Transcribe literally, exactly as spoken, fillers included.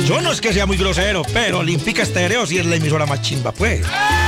Yo no es que sea muy grosero, pero Olímpica Estéreo sí es la emisora más chimba, pues.